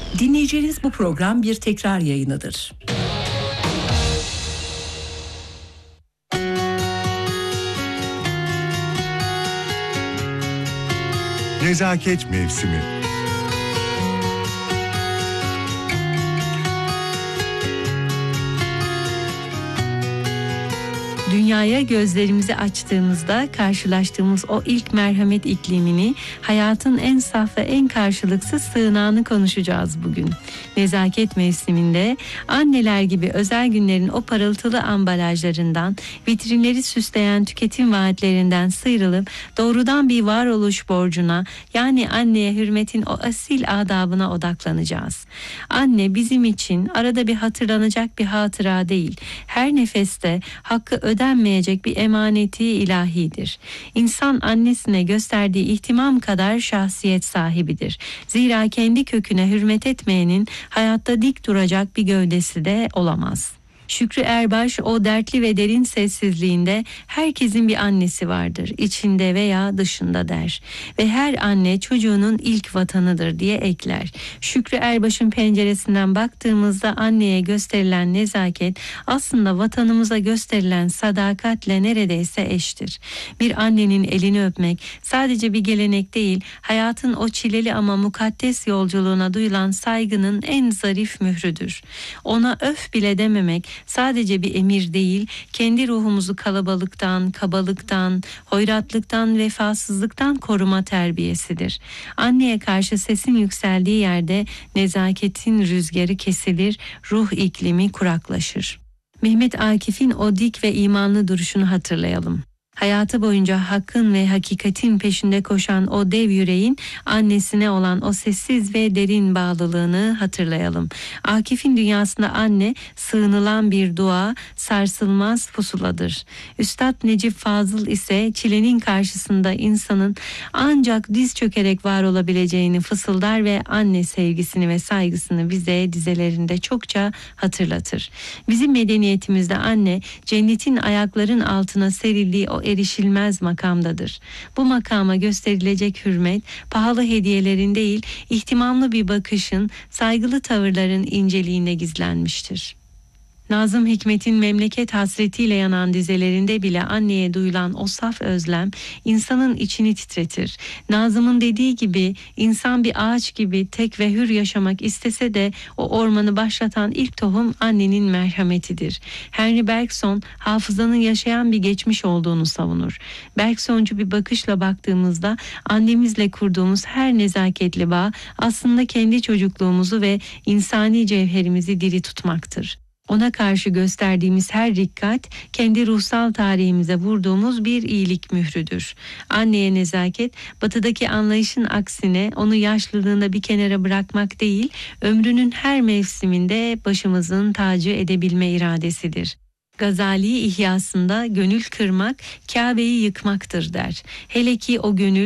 Dinleyeceğiniz bu program bir tekrar yayınıdır. Nezaket mevsimi. Dünyaya gözlerimizi açtığımızda karşılaştığımız o ilk merhamet iklimini, hayatın en saf ve en karşılıksız sığınağını konuşacağız bugün. Nezaket mevsiminde anneler gibi özel günlerin o parıltılı ambalajlarından, vitrinleri süsleyen tüketim vaatlerinden sıyrılıp doğrudan bir varoluş borcuna, yani anneye hürmetin o asil adabına odaklanacağız. Anne bizim için arada bir hatırlanacak bir hatıra değil, her nefeste hakkı ödenmeyecek bir emaneti ilahidir. İnsan annesine gösterdiği ihtimam kadar şahsiyet sahibidir. Zira kendi köküne hürmet etmeyenin hayatta dik duracak bir gövdesi de olamaz. Şükrü Erbaş o dertli ve derin sessizliğinde herkesin bir annesi vardır, içinde veya dışında der. Ve her anne çocuğunun ilk vatanıdır diye ekler. Şükrü Erbaş'ın penceresinden baktığımızda anneye gösterilen nezaket aslında vatanımıza gösterilen sadakatle neredeyse eştir. Bir annenin elini öpmek sadece bir gelenek değil, hayatın o çileli ama mukaddes yolculuğuna duyulan saygının en zarif mührüdür. Ona öf bile dememek sadece bir emir değil, kendi ruhumuzu kalabalıktan, kabalıktan, hoyratlıktan, vefasızlıktan koruma terbiyesidir. Anneye karşı sesin yükseldiği yerde nezaketin rüzgarı kesilir, ruh iklimi kuraklaşır. Mehmet Akif'in o dik ve imanlı duruşunu hatırlayalım. Hayatı boyunca hakkın ve hakikatin peşinde koşan o dev yüreğin annesine olan o sessiz ve derin bağlılığını hatırlayalım. Akif'in dünyasında anne sığınılan bir dua, sarsılmaz pusuladır. Üstad Necip Fazıl ise çilenin karşısında insanın ancak diz çökerek var olabileceğini fısıldar ve anne sevgisini ve saygısını bize dizelerinde çokça hatırlatır. Bizim medeniyetimizde anne cennetin ayakların altına serildiği o erişilmez makamdadır. Bu makama gösterilecek hürmet, pahalı hediyelerin değil, ihtimamlı bir bakışın, saygılı tavırların inceliğinde gizlenmiştir. Nazım Hikmet'in memleket hasretiyle yanan dizelerinde bile anneye duyulan o saf özlem insanın içini titretir. Nazım'ın dediği gibi insan bir ağaç gibi tek ve hür yaşamak istese de o ormanı başlatan ilk tohum annenin merhametidir. Henry Bergson hafızanın yaşayan bir geçmiş olduğunu savunur. Bergsoncu bir bakışla baktığımızda annemizle kurduğumuz her nezaketli bağ aslında kendi çocukluğumuzu ve insani cevherimizi diri tutmaktır. Ona karşı gösterdiğimiz her dikkat, kendi ruhsal tarihimize vurduğumuz bir iyilik mührüdür. Anneye nezaket, batıdaki anlayışın aksine onu yaşlılığında bir kenara bırakmak değil, ömrünün her mevsiminde başımızın tacı edebilme iradesidir. Gazali İhyasında gönül kırmak, Kabe'yi yıkmaktır der. Hele ki o gönül,